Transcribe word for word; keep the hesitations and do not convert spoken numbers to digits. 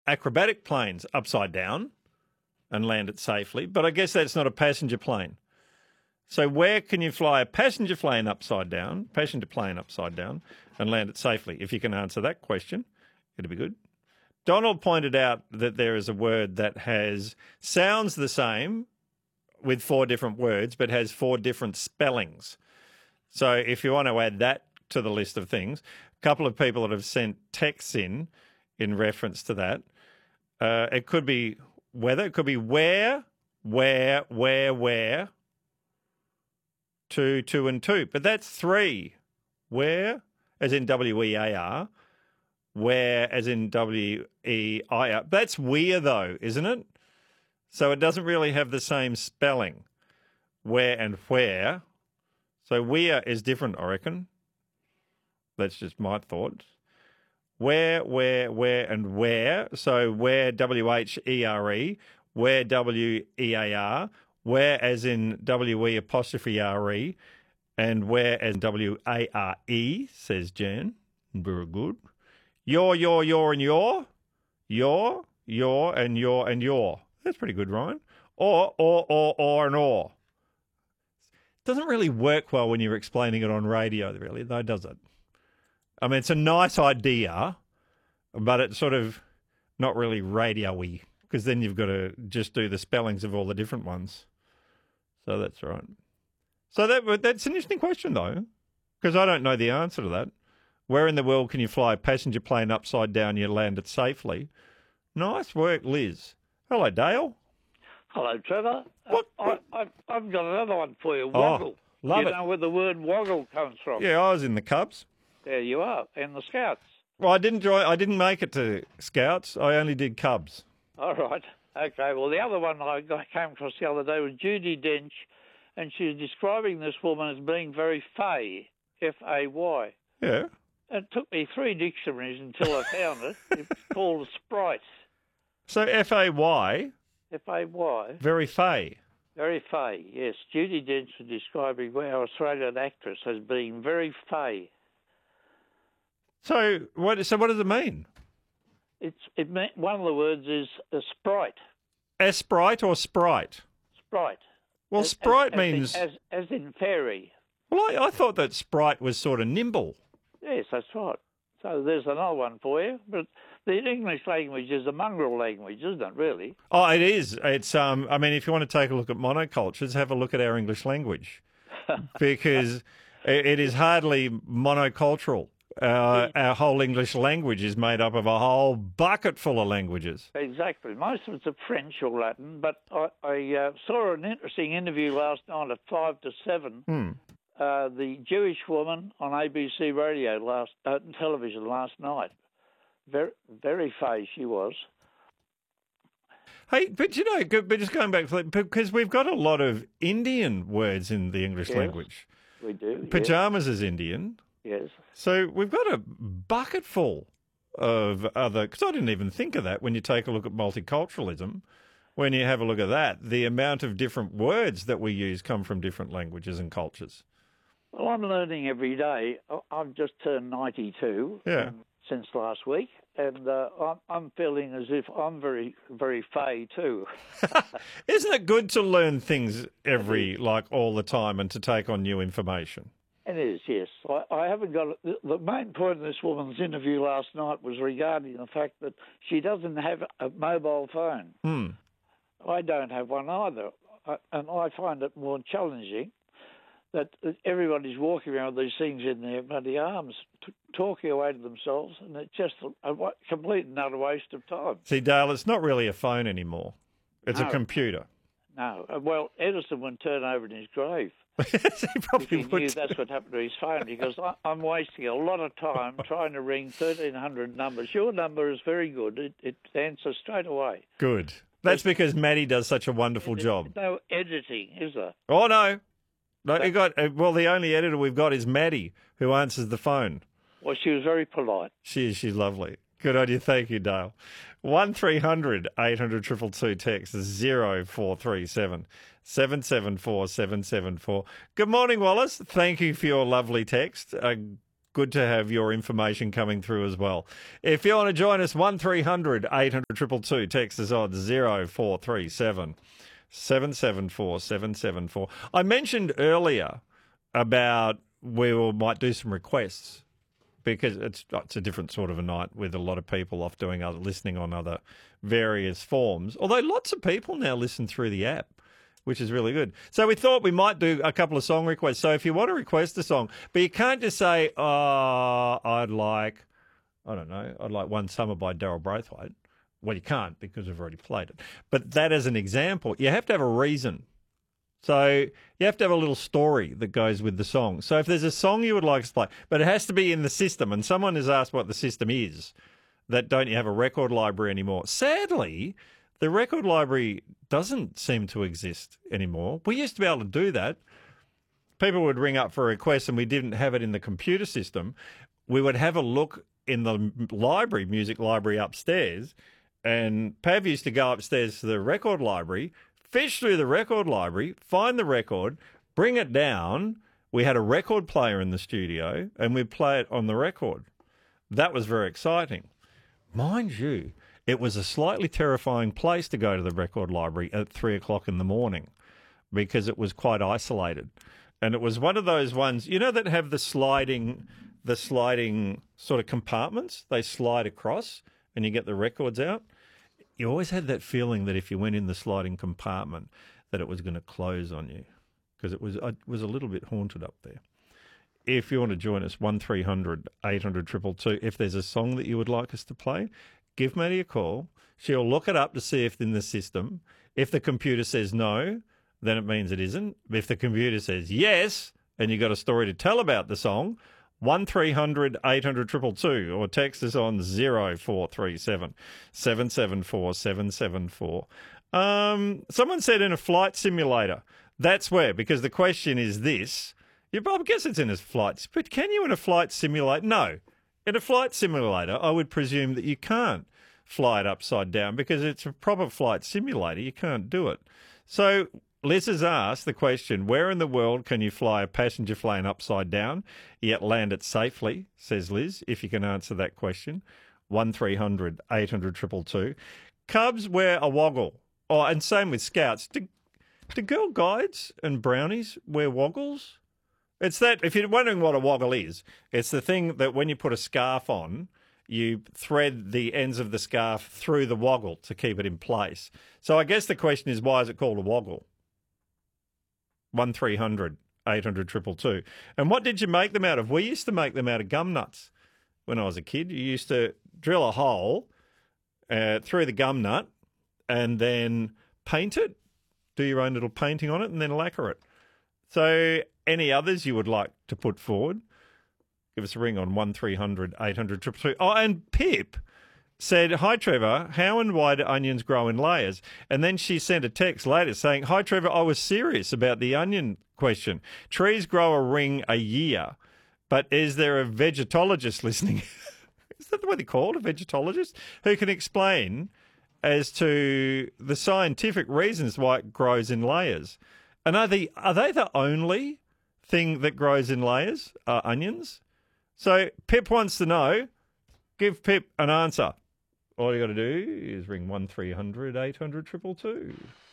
acrobatic planes upside down and land it safely, but I guess that's not a passenger plane. So where can you fly a passenger plane upside down, passenger plane upside down, and land it safely? If you can answer that question, it'd be good. Donald pointed out that there is a word that has sounds the same with four different words, but has four different spellings. So if you want to add that to the list of things, a couple of people that have sent texts in in reference to that. Uh, it could be weather. It could be where, where, where, where. Two, two, and two. But that's three. Where, as in W E A R. Where, as in W E I R. That's weir, though, isn't it? So it doesn't really have the same spelling. Where and where. So weir is different, I reckon. That's just my thoughts. Where, where, where, and where. So where, W H E R E. Where, W E A R. Where, as in W E apostrophe R E. And where, as in W A R E, says Jan. Very good. Your, your, your, and your. Your, your, and your, and your. That's pretty good, Ryan. Or, or, or, or, and or. Doesn't really work well when you're explaining it on radio, really, though, does it? I mean, it's a nice idea, but it's sort of not really radio-y, because then you've got to just do the spellings of all the different ones. So that's right. So that that's an interesting question, though, because I don't know the answer to that. Where in the world can you fly a passenger plane upside down, you land it safely? Nice work, Liz. Hello, Dale. Hello, Trevor. What? Uh, I, I, I've got another one for you. Woggle. Oh, love you it. know where the word woggle comes from? Yeah, I was in the Cubs. There you are, in the Scouts. Well, I didn't join. I didn't make it to Scouts. I only did Cubs. All right. Okay. Well, the other one I got, came across the other day was Judi Dench, and she was describing this woman as being very fey, F A Y. Yeah. It took me three dictionaries until I found it. It's called Sprite. So F A Y. F A Y. Very fey. Very fey, yes. Judi Dench was describing our Australian actress as being very fey. So what? So what does it mean? It's it meant, one of the words is a sprite. A sprite or sprite? Sprite. Well, As- sprite as, means. as in, as, as in fairy. Well, I, I thought that sprite was sort of nimble. Yes, that's right. So there's another one for you. But the English language is a mongrel language, isn't it? Really? Oh, it is. It's. Um. I mean, if you want to take a look at monocultures, have a look at our English language, because it, it is hardly monocultural. Uh, our whole English language is made up of a whole bucket full of languages. Exactly. Most of it's a French or Latin, but I, I uh, saw an interesting interview last night at five to seven. Hmm. Uh, the Jewish woman on A B C radio last uh, television last night. Very, very fey she was. Hey, but you know, go- but just going back, to- because we've got a lot of Indian words in the English Yes, language. We do. Pajamas is Indian. Yes. So we've got a bucket full of other, because I didn't even think of that when you take a look at multiculturalism. When you have a look at that, the amount of different words that we use come from different languages and cultures. Well, I'm learning every day. I- I've just turned ninety-two Yeah. um, since last week, and uh, I'm, I'm feeling as if I'm very, very fey too. Isn't it good to learn things every, like all the time, and to take on new information? It is, yes. I, I haven't got the, the main point of this woman's interview last night was regarding the fact that she doesn't have a mobile phone. Hmm. I don't have one either, I, and I find it more challenging that everybody's walking around with these things in their bloody arms, t- talking away to themselves, and it's just a, a wa- complete and utter waste of time. See, Dale, it's not really a phone anymore. It's No. a computer. No, uh, well, Edison would turn over in his grave he if probably he knew would. that's what happened to his phone, because I, I'm wasting a lot of time trying to ring thirteen hundred numbers. Your number is very good. It, it answers straight away. Good. That's because Maddie does such a wonderful There's job. no editing, is there? Oh, no. No, you got, uh, well, the only editor we've got is Maddie, who answers the phone. Well, she was very polite. She is, she's lovely. Good on you. Thank you, Dale. one three hundred eight hundred two two two, text zero four three seven seven seven four seven seven four. Good morning, Wallace. Thank you for your lovely text. Uh, good to have your information coming through as well. If you want to join us, one three hundred eight hundred two two two, text us on zero four three seven seven seven four seven seven four. I mentioned earlier about we will, might do some requests because it's it's a different sort of a night with a lot of people off doing other listening on other various forms. Although lots of people now listen through the app, which is really good. So we thought we might do a couple of song requests. So if you want to request a song, but you can't just say, oh, I'd like, I don't know, I'd like One Summer by Daryl Braithwaite. Well, you can't because we've already played it. But that as an example, you have to have a reason. So you have to have a little story that goes with the song. So if there's a song you would like us to play, but it has to be in the system, and someone has asked what the system is, that don't you have a record library anymore? Sadly, the record library doesn't seem to exist anymore. We used to be able to do that. People would ring up for a request and we didn't have it in the computer system. We would have a look in the library, music library upstairs, and Pav used to go upstairs to the record library, fish through the record library, find the record, bring it down. We had a record player in the studio and we'd play it on the record. That was very exciting. Mind you, it was a slightly terrifying place to go to the record library at three o'clock in the morning because it was quite isolated. And it was one of those ones, you know, that have the sliding, the sliding sort of compartments. They slide across and you get the records out. You always had that feeling that if you went in the sliding compartment, that it was going to close on you because it was, it was a little bit haunted up there. If you want to join us, one three hundred eight hundred two two two. If there's a song that you would like us to play, give Maddie a call. She'll look it up to see if it's in the system. If the computer says no, then it means it isn't. If the computer says yes, and you've got a story to tell about the song, one three hundred eight hundred two two two, or text us on zero four three seven seven seven four seven seven four. Um, someone said in a flight simulator. That's where, because the question is this. Yeah, I guess it's in a flight, but can you in a flight simulator? No. In a flight simulator, I would presume that you can't fly it upside down because it's a proper flight simulator. You can't do it. So Liz has asked the question, where in the world can you fly a passenger plane upside down yet land it safely, says Liz, if you can answer that question. one three hundred eight hundred two two two. Cubs wear a woggle. Oh, and same with Scouts. Do, do Girl Guides and Brownies wear woggles? It's that, if you're wondering what a woggle is, it's the thing that when you put a scarf on, you thread the ends of the scarf through the woggle to keep it in place. So I guess the question is, why is it called a woggle? one three hundred eight hundred two two two. And what did you make them out of? We used to make them out of gum nuts when I was a kid. You used to drill a hole uh, through the gum nut and then paint it, do your own little painting on it, and then lacquer it. So any others you would like to put forward, give us a ring on one three hundred eight hundred two two two. Oh, and Pip said, hi, Trevor, how and why do onions grow in layers? And then she sent a text later saying, hi, Trevor, I was serious about the onion question. Trees grow a ring a year, but is there a vegetologist listening? Is that what they called, a vegetologist? Who can explain as to the scientific reasons why it grows in layers? And are they, are they the only thing that grows in layers, are onions? So Pip wants to know. Give Pip an answer. All you got to do is ring one three hundred eight hundred two two two.